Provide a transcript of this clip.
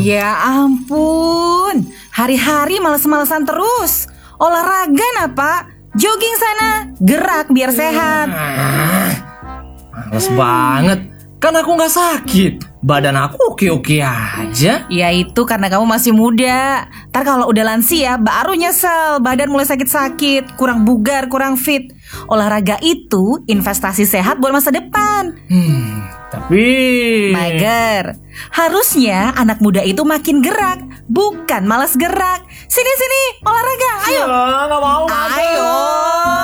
Ya ampun, hari-hari males-malesan terus. Olahraga nah Pak, jogging sana, gerak biar sehat. Males banget, kan aku gak sakit. Badan aku oke-oke aja. Ya itu karena kamu masih muda. Ntar kalau udah lansia baru nyesel, badan mulai sakit-sakit, kurang bugar, kurang fit. Olahraga itu investasi sehat buat masa depan. Tapi Mager, harusnya anak muda itu makin gerak, bukan malas gerak. Sini olahraga, ayo. gak mau. Ayo.